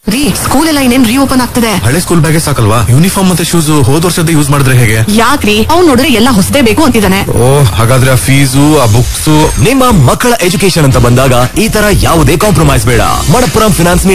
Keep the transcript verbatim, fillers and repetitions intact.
ರೀ, ಸ್ಕೂಲ್ ಎಲ್ಲ ಇನ್ನೇನ್ ರೀಓಪನ್ ಆಗ್ತದೆ. ಹಳೆ ಸ್ಕೂಲ್ ಬ್ಯಾಗೇ ಸಾಕಲ್ವಾ? ಯೂನಿಫಾರ್ಮ್ ಮತ್ತೆ ಶೂಸ್ ಹೋದ್ ವರ್ಷದ ಯೂಸ್ ಮಾಡಿದ್ರೆ ಹೇಗೆ? ಯಾಕ್ರಿ, ಅವ್ನು ನೋಡಿದ್ರೆ ಎಲ್ಲ ಹೊಸದೇ ಬೇಕು ಅಂತಿದ್ದಾನೆ. ಓ, ಹಾಗಾದ್ರೆ ಆ ಫೀಸು ಆ ಬುಕ್ಸ್. ನಿಮ್ಮ ಮಕ್ಕಳ ಎಜುಕೇಶನ್ ಅಂತ ಬಂದಾಗ ಈ ತರ ಯಾವುದೇ ಕಾಂಪ್ರಮೈಸ್ ಬೇಡ. ಮಣಪ್ಪುರಂ ಫಿನಾನ್ಸ್